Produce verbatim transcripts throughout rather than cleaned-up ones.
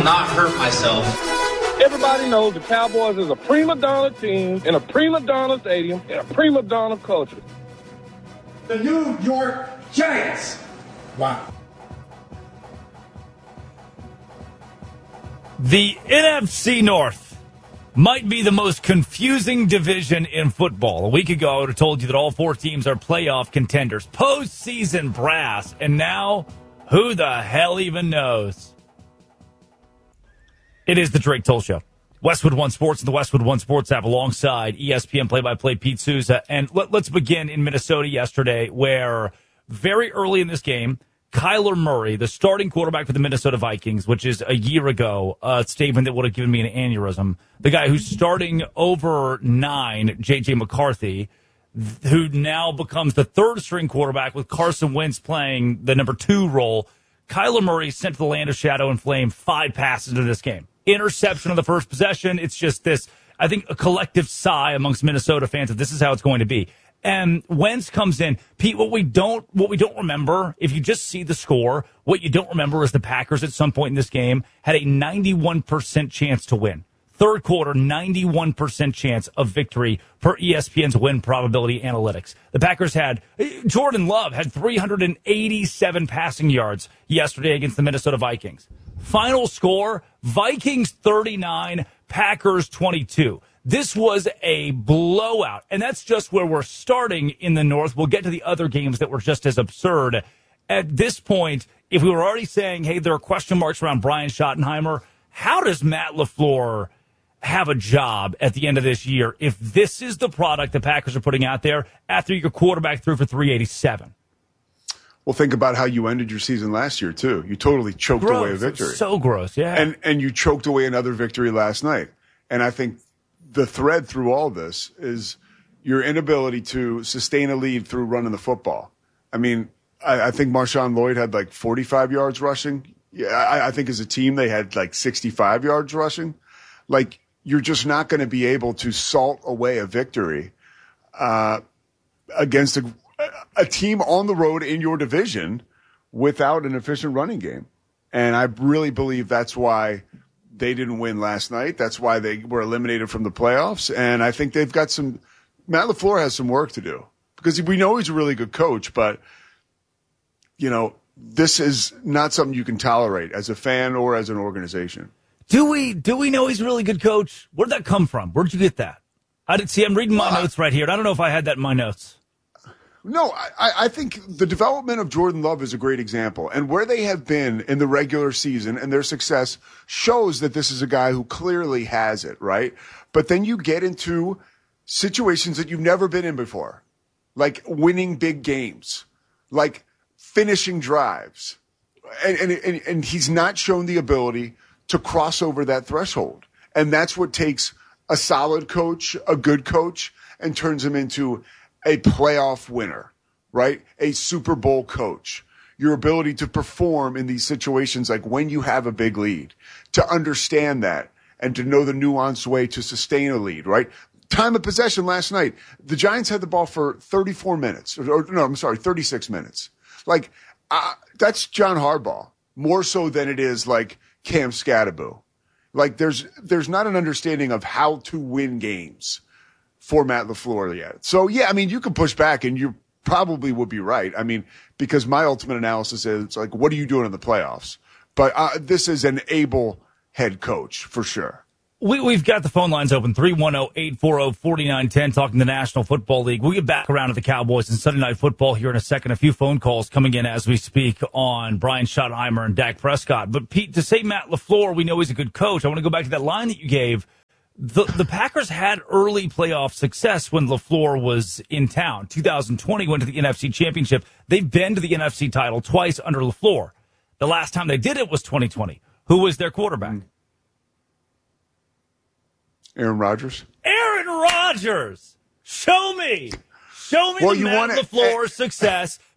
not hurt myself. Everybody knows the Cowboys is a prima donna team in a prima donna stadium in a prima donna culture. The New York Giants. Wow. The N F C North might be the most confusing division in football. A week ago, I would have told you that all four teams are playoff contenders, postseason brass, and now, who the hell even knows? It is the Drake Toll Show. Westwood One Sports and the Westwood One Sports app alongside E S P N play-by-play Pete Souza. And let, let's begin in Minnesota yesterday, where very early in this game, Kyler Murray, the starting quarterback for the Minnesota Vikings, which is a year ago, a statement that would have given me an aneurysm. The guy who's starting over nine, J J. McCarthy, who now becomes the third-string quarterback with Carson Wentz playing the number two role. Kyler Murray sent to the land of shadow and flame five passes into this game. Interception on the first possession. It's just this, I think, a collective sigh amongst Minnesota fans that this is how it's going to be. And Wentz comes in. Pete, what we don't what we don't remember, if you just see the score, what you don't remember is the Packers at some point in this game had a ninety-one percent chance to win. Third quarter, ninety-one percent chance of victory per E S P N's win probability analytics. The Packers had, Jordan Love had three hundred eighty-seven passing yards yesterday against the Minnesota Vikings. Final score, Vikings thirty-nine, Packers twenty-two. This was a blowout, and that's just where we're starting in the North. We'll get to the other games that were just as absurd. At this point, if we were already saying, hey, there are question marks around Brian Schottenheimer, how does Matt LaFleur have a job at the end of this year if this is the product the Packers are putting out there after your quarterback threw for three eighty-seven? Well, think about how you ended your season last year, too. You totally choked gross. away a victory. So gross, yeah. And and you choked away another victory last night. And I think the thread through all this is your inability to sustain a lead through running the football. I mean, I, I think Marshawn Lloyd had like forty-five yards rushing. Yeah, I, I think as a team they had like sixty-five yards rushing. Like, you're just not going to be able to salt away a victory uh, against a, a team on the road in your division without an efficient running game. And I really believe that's why they didn't win last night. That's why they were eliminated from the playoffs. And I think they've got some – Matt LaFleur has some work to do because we know he's a really good coach, but, you know, this is not something you can tolerate as a fan or as an organization. Do we do we know he's a really good coach? Where did that come from? Where did you get that? I didn't see. I'm reading my well, notes right here. And I don't know if I had that in my notes. No, I, I think the development of Jordan Love is a great example. And where they have been in the regular season and their success shows that this is a guy who clearly has it, right? But then you get into situations that you've never been in before, like winning big games, like finishing drives. And, and, and, and he's not shown the ability to cross over that threshold. And that's what takes a solid coach, a good coach, and turns him into a playoff winner, right? A Super Bowl coach. Your ability to perform in these situations, like when you have a big lead, to understand that and to know the nuanced way to sustain a lead, right? Time of possession last night, the Giants had the ball for thirty-four minutes. Or, or no, I'm sorry, thirty-six minutes. Like, uh, that's John Harbaugh, more so than it is like Cam Scatterbo. Like, there's there's not an understanding of how to win games for Matt LaFleur yet. So, yeah, I mean, you can push back, and you probably would be right. I mean, because my ultimate analysis is, like, what are you doing in the playoffs? But uh, this is an able head coach, for sure. We, we've got the phone lines open, three one zero, eight four zero, four nine one zero, talking the National Football League. We'll get back around to the Cowboys and Sunday Night Football here in a second. A few phone calls coming in as we speak on Brian Schottenheimer and Dak Prescott. But, Pete, to say Matt LaFleur, we know he's a good coach, I want to go back to that line that you gave. The, the Packers had early playoff success when LaFleur was in town. two thousand twenty went to the N F C Championship. They've been to the N F C title twice under LaFleur. The last time they did it was twenty twenty. Who was their quarterback? Aaron Rodgers. Aaron Rodgers! Show me! Show me well, the you Matt wanna, LaFleur uh, success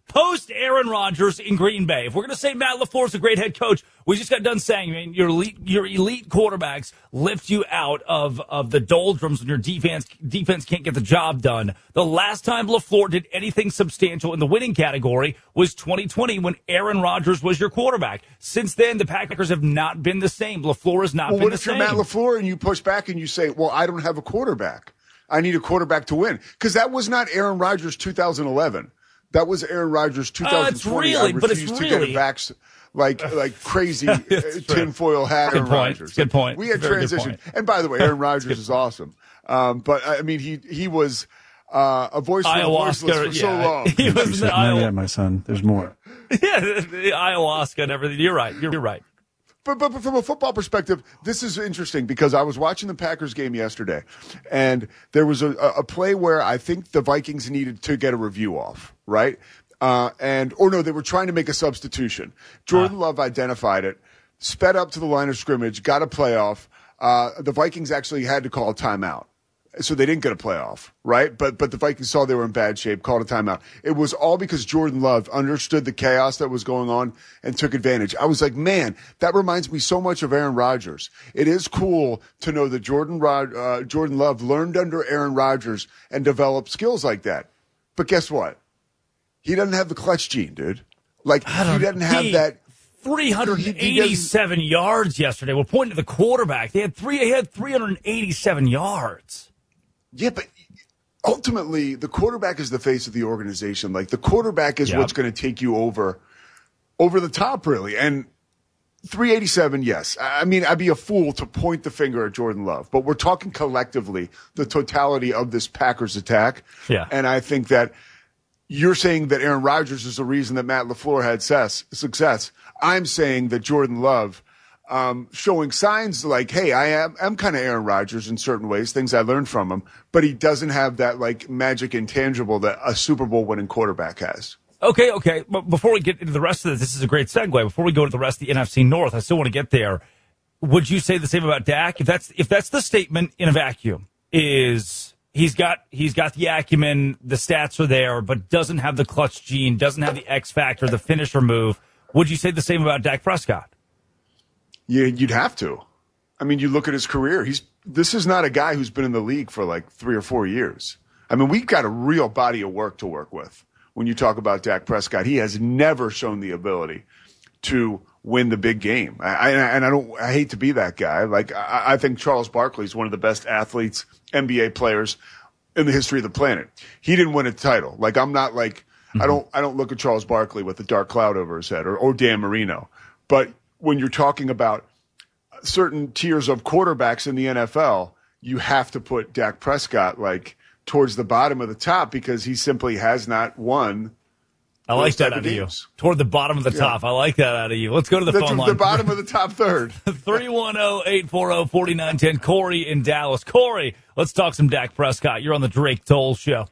post Aaron Rodgers in Green Bay. If we're going to say Matt LaFleur is a great head coach, we just got done saying, I mean, your elite, your elite quarterbacks lift you out of, of the doldrums when your defense defense can't get the job done. The last time LaFleur did anything substantial in the winning category was twenty twenty when Aaron Rodgers was your quarterback. Since then, the Packers have not been the same. LaFleur has not well, been what the if same. you're Matt LaFleur and you push back and you say, well, I don't have a quarterback. I need a quarterback to win. Because that was not Aaron Rodgers two thousand eleven. That was Aaron Rodgers two thousand twenty. Uh, it's really, I but it's refused really. to get a vax, like like crazy uh, tinfoil hat Good Aaron point. Rodgers. Good point. We had Very good transitioned. point. And by the way, Aaron Rodgers is awesome. Um, but I mean, he he was uh, a voice for the voiceless for yeah. so long. He was Not Iowa- yet, my son. There's more. Yeah, the ayahuasca and everything. You're right. You're, you're right. But, but, but from a football perspective, this is interesting because I was watching the Packers game yesterday, and there was a, a play where I think the Vikings needed to get a review off, right? Uh, and or no, they were trying to make a substitution. Jordan uh. Love identified it, sped up to the line of scrimmage, got a playoff. Uh, the Vikings actually had to call a timeout. So they didn't get a playoff, right? But but the Vikings saw they were in bad shape, called a timeout. It was all because Jordan Love understood the chaos that was going on and took advantage. I was like, man, that reminds me so much of Aaron Rodgers. It is cool to know that Jordan Rod, uh, Jordan Love learned under Aaron Rodgers and developed skills like that. But guess what? He doesn't have the clutch gene, dude. Like, he doesn't have he, that. three hundred eighty-seven yards yesterday. We're pointing to the quarterback. They had three. He had three hundred eighty-seven yards. Yeah, but ultimately, the quarterback is the face of the organization. Like, the quarterback is yep. what's going to take you over, over the top, really. And three eighty-seven, yes. I mean, I'd be a fool to point the finger at Jordan Love, but we're talking collectively the totality of this Packers attack. Yeah. And I think that you're saying that Aaron Rodgers is the reason that Matt LaFleur had success. I'm saying that Jordan Love, um, showing signs like, hey, I am I'm kind of Aaron Rodgers in certain ways, things I learned from him, but he doesn't have that like magic intangible that a Super Bowl winning quarterback has. Okay, okay. But before we get into the rest of this, this is a great segue. Before we go to the rest of the N F C North, I still want to get there. Would you say the same about Dak? If that's if that's the statement in a vacuum, is he's got he's got the acumen, the stats are there, but doesn't have the clutch gene, doesn't have the X factor, the finisher move. Would you say the same about Dak Prescott? Yeah, you'd have to. I mean, you look at his career. He's this is not a guy who's been in the league for like three or four years. I mean, we've got a real body of work to work with. When you talk about Dak Prescott, he has never shown the ability to win the big game. I, I, and I don't, I hate to be that guy. Like, I, I think Charles Barkley is one of the best athletes, N B A players in the history of the planet. He didn't win a title. Like, I'm not like, mm-hmm. I don't, I don't look at Charles Barkley with a dark cloud over his head or, or Dan Marino. But when you're talking about certain tiers of quarterbacks in the N F L, you have to put Dak Prescott like towards the bottom of the top because he simply has not won. I like that out of you. Toward the bottom of the yeah. top. I like that out of you. Let's go to the, the phone the line. The bottom of the top third. three one zero, eight four zero, four nine one zero. Corey in Dallas. Corey, let's talk some Dak Prescott. You're on the Drake Toll Show.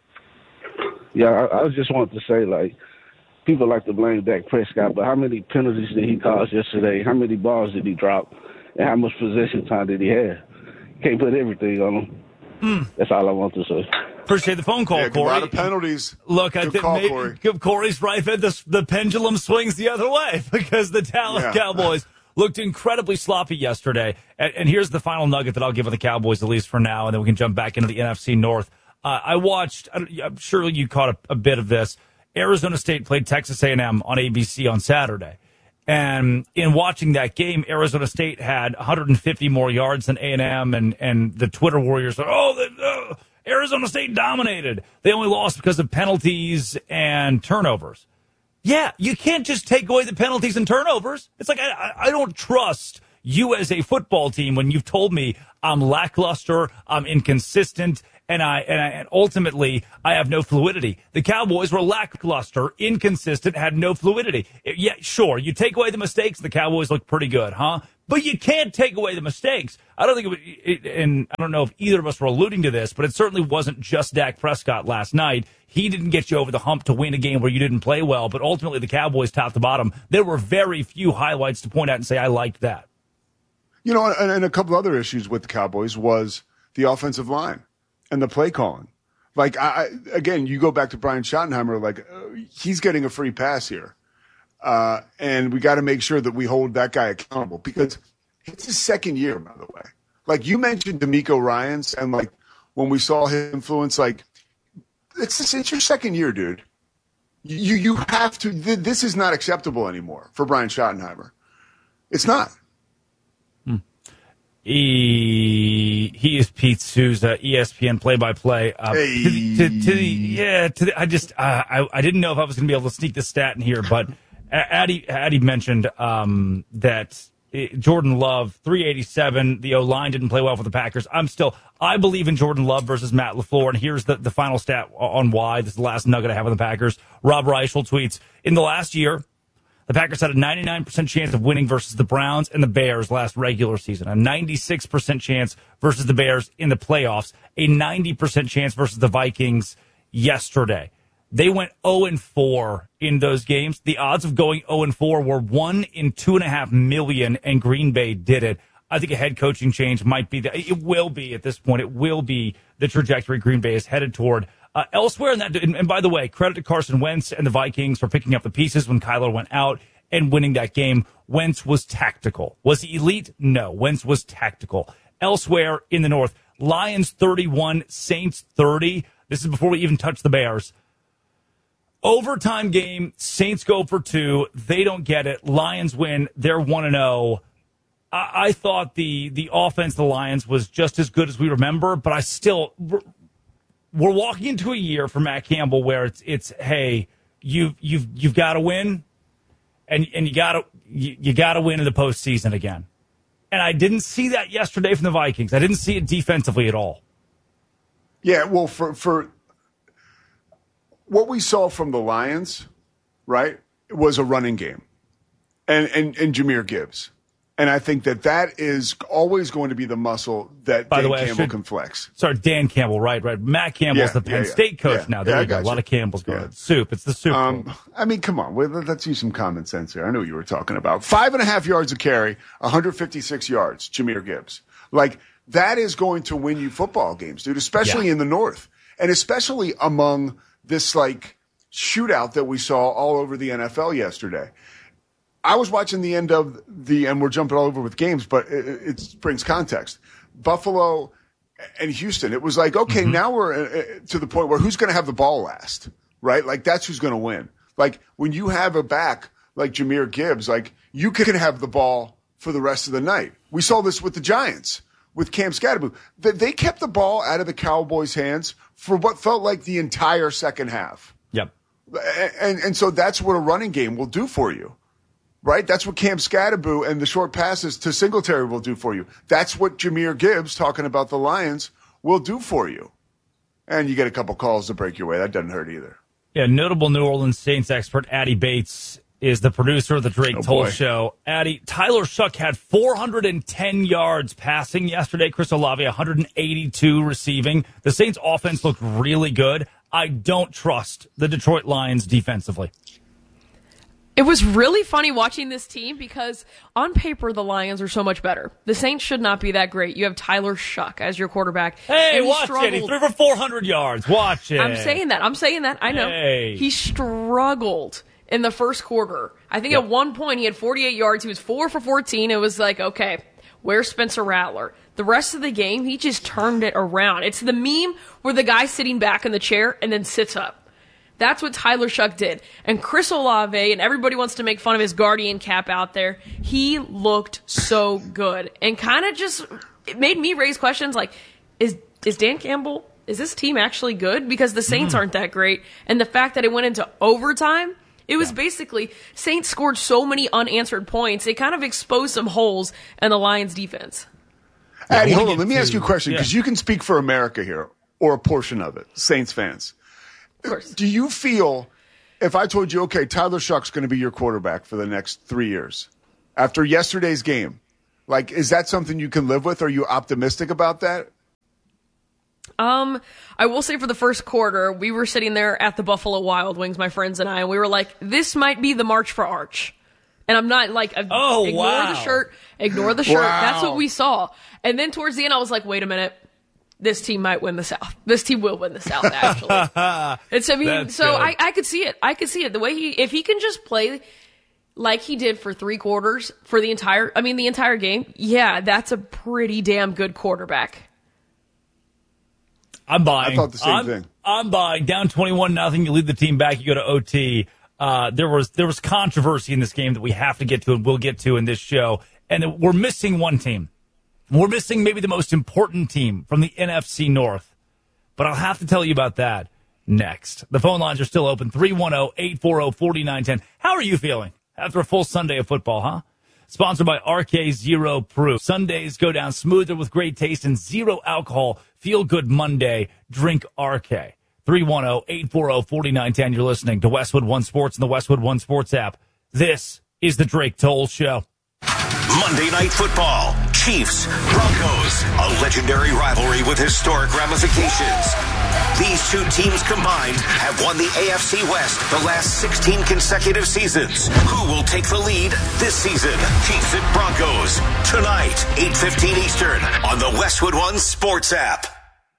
Yeah, I, I just wanted to say, like, people like to blame Dak Prescott, but how many penalties did he cause yesterday? How many balls did he drop? And how much possession time did he have? Can't put everything on him. Mm. That's all I want to say. Appreciate the phone call, yeah, Corey. A lot of penalties. Look, I Good think call, maybe Corey. Corey's right that the, the pendulum swings the other way because the Dallas yeah. Cowboys looked incredibly sloppy yesterday. And, and here's the final nugget that I'll give on the Cowboys, at least for now, and then we can jump back into the N F C North. Uh, I watched, I'm sure you caught a, a bit of this. Arizona State played Texas A and M on A B C on Saturday. And in watching that game, Arizona State had one hundred fifty more yards than A and M, and, and the Twitter warriors are, oh, the, uh, Arizona State dominated. They only lost because of penalties and turnovers. Yeah, you can't just take away the penalties and turnovers. It's like I, I don't trust you as a football team when you've told me I'm lackluster, I'm inconsistent, and I and, I, and ultimately I have no fluidity. The Cowboys were lackluster, inconsistent, had no fluidity. Yeah, sure, you take away the mistakes, the Cowboys look pretty good, huh? But you can't take away the mistakes. I don't think it would, it, and I don't know if either of us were alluding to this, but it certainly wasn't just Dak Prescott last night. He didn't get you over the hump to win a game where you didn't play well, but ultimately the Cowboys top to bottom, there were very few highlights to point out and say, I liked that. You know, and, and a couple other issues with the Cowboys was the offensive line and the play calling. Like, I, again, you go back to Brian Schottenheimer, like, uh, he's getting a free pass here. Uh, and we got to make sure that we hold that guy accountable because it's his second year, by the way. Like, you mentioned D'Amico Ryans, and, like, when we saw his influence, like, it's, it's your second year, dude. You, you have to, th- this is not acceptable anymore for Brian Schottenheimer. It's not. Hmm. He, he is Pete Souza, E S P N play-by-play. Uh, hey. to the, to, to the, yeah, to the, I just, uh, I, I didn't know if I was going to be able to sneak this stat in here, but Addy, Addy mentioned um, that it, Jordan Love, three eighty-seven, the O-line didn't play well for the Packers. I'm still, I believe in Jordan Love versus Matt LaFleur, and here's the, the final stat on why. This is the last nugget I have on the Packers. Rob Reichel tweets, in the last year, the Packers had a ninety-nine percent chance of winning versus the Browns and the Bears last regular season, a ninety-six percent chance versus the Bears in the playoffs, a ninety percent chance versus the Vikings yesterday. They went oh and four in those games. The odds of going oh and four were one in two and a half million, and Green Bay did it. I think a head coaching change might be, the, it will be at this point, it will be the trajectory Green Bay is headed toward. Uh, elsewhere in that, and, and by the way, credit to Carson Wentz and the Vikings for picking up the pieces when Kyler went out and winning that game. Wentz was tactical. Was he elite? No. Wentz was tactical. Elsewhere in the North, Lions thirty-one, Saints thirty. This is before we even touch the Bears. Overtime game, Saints go for two. They don't get it. Lions win. They're one and oh. I, I thought the, the offense of the Lions was just as good as we remember, but I still... We're walking into a year for Matt Campbell where it's it's hey, you've you've you've got to win, and and you got to you, you got to win in the postseason again. And I didn't see that yesterday from the Vikings. I didn't see it defensively at all. Yeah, well, for for what we saw from the Lions, right, was a running game, and and and Jahmyr Gibbs. And I think that that is always going to be the muscle that By Dan the way, Campbell should, can flex. Sorry, Dan Campbell, right, right. Matt Campbell's yeah, the Penn yeah, State coach yeah, now. There yeah, you go. A lot you. of Campbell's going. Yeah. Soup. It's the soup. Um, I mean, come on. Let's use some common sense here. I know what you were talking about. Five and a half yards a carry, one hundred fifty-six yards, Jahmyr Gibbs. Like, that is going to win you football games, dude, especially yeah. in the North. And especially among this, like, shootout that we saw all over the N F L yesterday. I was watching the end of the, and we're jumping all over with games, but it, it brings context. Buffalo and Houston. It was like, okay, mm-hmm. now we're uh, to the point where who's going to have the ball last, right? Like, that's who's going to win. Like, when you have a back like Jahmyr Gibbs, like, you can have the ball for the rest of the night. We saw this with the Giants, with Cam Scatterboo. They kept the ball out of the Cowboys' hands for what felt like the entire second half. Yep. And, and so that's what a running game will do for you. Right? That's what Cam Scatterboo and the short passes to Singletary will do for you. That's what Jahmyr Gibbs, talking about the Lions, will do for you. And you get a couple calls to break your way. That doesn't hurt either. Yeah, notable New Orleans Saints expert Addy Bates is the producer of the Drake oh, Toll boy. Show. Addy, Tyler Shuck had four hundred ten yards passing yesterday. Chris Olave, one hundred eighty-two receiving. The Saints offense looked really good. I don't trust the Detroit Lions defensively. It was really funny watching this team because on paper, the Lions are so much better. The Saints should not be that great. You have Tyler Shuck as your quarterback. Hey, watch struggled. it. He threw for four hundred yards. Watch it. I'm saying that. I'm saying that. I know. Hey. He struggled in the first quarter. I think yep. at one point he had forty-eight yards. He was four for fourteen. It was like, okay, where's Spencer Rattler? The rest of the game, he just turned it around. It's the meme where the guy's sitting back in the chair and then sits up. That's what Tyler Shuck did. And Chris Olave, and everybody wants to make fun of his Guardian cap out there, he looked so good. And kind of just, it made me raise questions like, is is Dan Campbell, is this team actually good? Because the Saints mm. aren't that great. And the fact that it went into overtime, it was yeah. basically, Saints scored so many unanswered points, it kind of exposed some holes in the Lions defense. Yeah, Addy, hold on, let me to, ask you a question, because yeah. you can speak for America here, or a portion of it, Saints fans. Do you feel, if I told you, okay, Tyler Shuck's going to be your quarterback for the next three years, after yesterday's game, like, is that something you can live with? Are you optimistic about that? Um, I will say for the first quarter, we were sitting there at the Buffalo Wild Wings, my friends and I, and we were like, this might be the March for Arch. And I'm not like, oh, ignore wow. the shirt, ignore the shirt. Wow. That's what we saw. And then towards the end, I was like, wait a minute. this team might win the South. This team will win the South, actually. It's, I mean, That's so good. I, I could see it. I could see it. The way he, if he can just play like he did for three quarters for the entire, I mean, the entire game, yeah, that's a pretty damn good quarterback. I'm buying. I thought the same I'm, thing. I'm buying. Down twenty-one nothing. You lead the team back. You go to O T. Uh, there was there was controversy in this game that we have to get to and we'll get to in this show. And we're missing one team. We're missing maybe the most important team from the N F C North. But I'll have to tell you about that next. The phone lines are still open. three one zero, eight four zero, four nine one zero. How are you feeling after a full Sunday of football, huh? Sponsored by R K Zero Proof. Sundays go down smoother with great taste and zero alcohol. Feel good Monday. Drink R K. three one zero, eight four zero, four nine one zero. You're listening to Westwood One Sports and the Westwood One Sports app. This is the Drake Toll Show. Monday Night Football. Chiefs, Broncos. A legendary rivalry with historic ramifications. These two teams combined have won the A F C West the last sixteen consecutive seasons. Who will take the lead this season? Chiefs and Broncos. Tonight, eight fifteen Eastern on the Westwood One Sports app.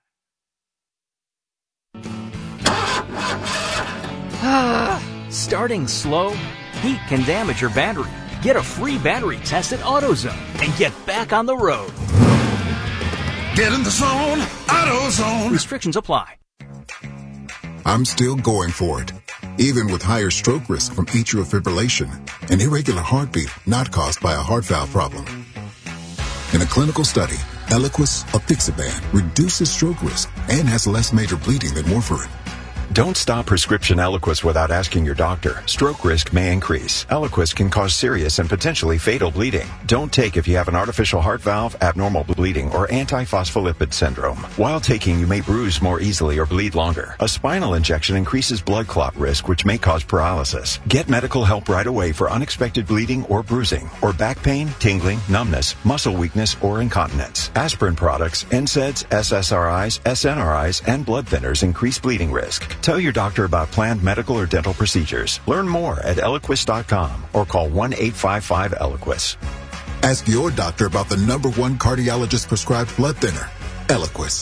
Starting slow? Heat can damage your battery. Get a free battery test at AutoZone and get back on the road. Get in the zone, AutoZone. Restrictions apply. I'm still going for it, even with higher stroke risk from atrial fibrillation, an irregular heartbeat not caused by a heart valve problem. In a clinical study, Eliquis apixaban reduces stroke risk and has less major bleeding than warfarin. Don't stop prescription Eliquis without asking your doctor. Stroke risk may increase. Eliquis can cause serious and potentially fatal bleeding. Don't take if you have an artificial heart valve, abnormal bleeding, or antiphospholipid syndrome. While taking, you may bruise more easily or bleed longer. A spinal injection increases blood clot risk, which may cause paralysis. Get medical help right away for unexpected bleeding or bruising, or back pain, tingling, numbness, muscle weakness, or incontinence. Aspirin products, N SAIDs, S S R Is, S N R Is, and blood thinners increase bleeding risk. Tell your doctor about planned medical or dental procedures. Learn more at Eliquis dot com or call one eight five five Eliquis. Ask your doctor about the number one cardiologist prescribed blood thinner, Eliquis.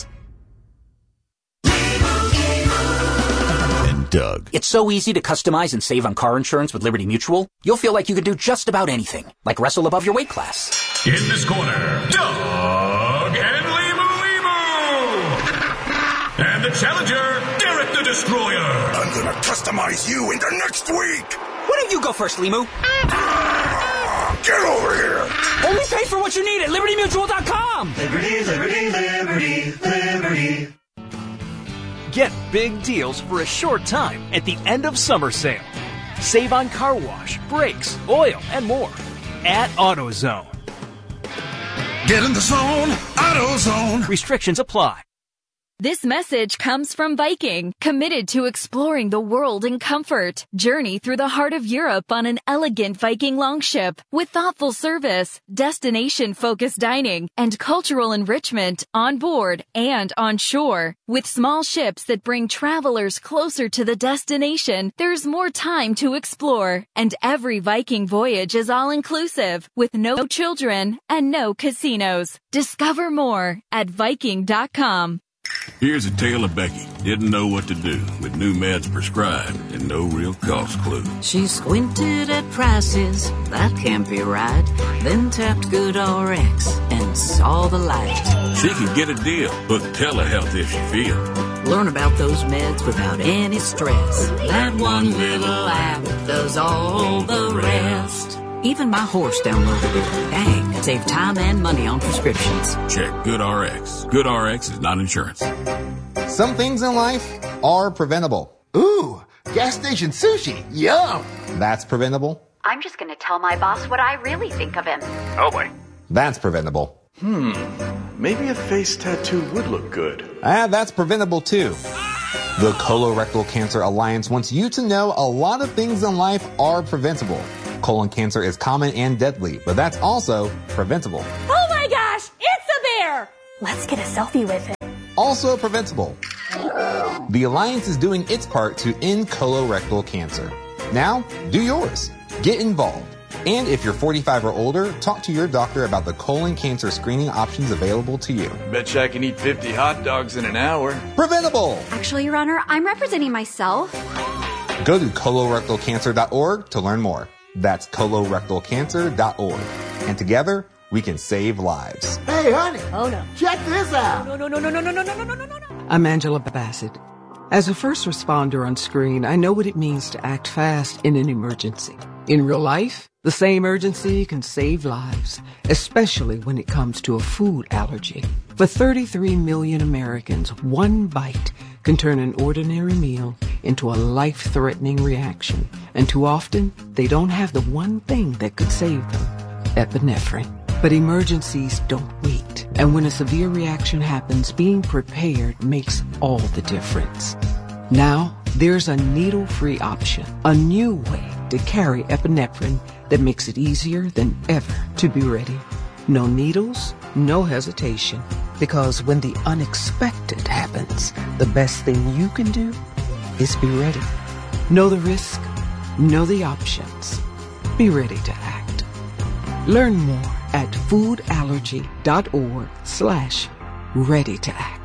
And Doug. It's so easy to customize and save on car insurance with Liberty Mutual. You'll feel like you could do just about anything, like wrestle above your weight class. In this corner, Doug and Limu Limu. And the challenger, Derek the Destroyer. I'm gonna customize you into next week. Why don't you go first, Limu? Get over here. Only pay for what you need at Liberty Mutual dot com. Liberty, Liberty, Liberty, Liberty. Get big deals for a short time at the end of summer sale. Save on car wash, brakes, oil, and more at AutoZone. Get in the zone, AutoZone. Restrictions apply. This message comes from Viking, committed to exploring the world in comfort. Journey through the heart of Europe on an elegant Viking longship with thoughtful service, destination-focused dining, and cultural enrichment on board and on shore. With small ships that bring travelers closer to the destination, there's more time to explore. And every Viking voyage is all-inclusive, with no children and no casinos. Discover more at Viking dot com. Here's a tale of Becky. Didn't know what to do with new meds prescribed and no real cost clue. She squinted at prices, that can't be right. Then tapped GoodRx and saw the light. She can get a deal, book telehealth if she feels. Learn about those meds without any stress. That one little app does all the rest. Even my horse downloaded it. Dang, save time and money on prescriptions. Check GoodRx. GoodRx is not insurance. Some things in life are preventable. Ooh, gas station sushi. Yum. That's preventable. I'm just going to tell my boss what I really think of him. Oh boy. That's preventable. Hmm, maybe a face tattoo would look good. Ah, that's preventable too. The Colorectal Cancer Alliance wants you to know a lot of things in life are preventable. Colon cancer is common and deadly, but that's also preventable. Oh my gosh, it's a bear! Let's get a selfie with it. Also preventable. The Alliance is doing its part to end colorectal cancer. Now, do yours. Get involved. And if you're forty-five or older, talk to your doctor about the colon cancer screening options available to you. Betcha I can eat fifty hot dogs in an hour. Preventable! Actually, Your Honor, I'm representing myself. Go to colorectal cancer dot org to learn more. That's colorectal cancer dot org. And together, we can save lives. Hey, honey. Oh, no. Check this out. No, no, no, no, no, no, no, no, no, no, no, no. I'm Angela Bassett. As a first responder on screen, I know what it means to act fast in an emergency. In real life, the same urgency can save lives, especially when it comes to a food allergy. For thirty-three million Americans, one bite can turn an ordinary meal into a life-threatening reaction. And too often, they don't have the one thing that could save them, epinephrine. But emergencies don't wait. And when a severe reaction happens, being prepared makes all the difference. Now, there's a needle-free option, a new way to carry epinephrine that makes it easier than ever to be ready. No needles, no hesitation. Because when the unexpected happens, the best thing you can do is be ready. Know the risk, know the options. Be ready to act. Learn more at foodallergy dot org slash ready to act.